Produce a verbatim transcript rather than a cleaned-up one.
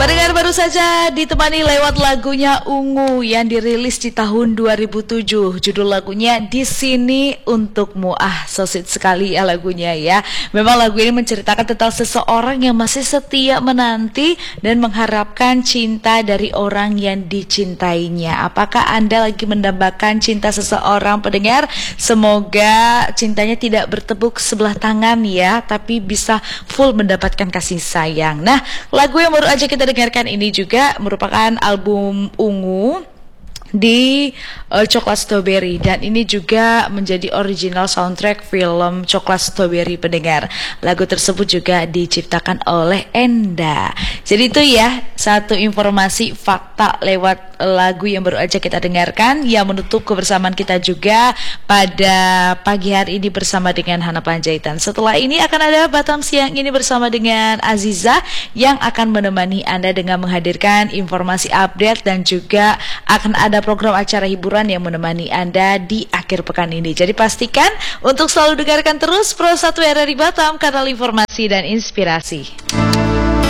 Pendengar baru saja ditemani lewat lagunya Ungu yang dirilis di tahun dua ribu tujuh. Judul lagunya Di Sini Untukmu. Ah, so sweet sekali ya lagunya ya. Memang lagu ini menceritakan tentang seseorang yang masih setia menanti dan mengharapkan cinta dari orang yang dicintainya. Apakah Anda lagi mendambakan cinta seseorang, pendengar? Semoga cintanya tidak bertepuk sebelah tangan ya, tapi bisa full mendapatkan kasih sayang. Nah, lagu yang baru aja kita dengarkan ini juga merupakan album Ungu di uh, Coklat Strawberry, dan ini juga menjadi original soundtrack film Coklat Strawberry, pendengar. Lagu tersebut juga diciptakan oleh Enda. Jadi itu ya satu informasi fakta lewat lagu yang baru aja kita dengarkan, yang menutup kebersamaan kita juga pada pagi hari ini bersama dengan Hana Panjaitan. Setelah ini akan ada Batam Siang ini bersama dengan Aziza yang akan menemani Anda dengan menghadirkan informasi update, dan juga akan ada program acara hiburan yang menemani Anda di akhir pekan ini. Jadi pastikan untuk selalu dengarkan terus Pro satu R R I Batam, kanal informasi dan inspirasi.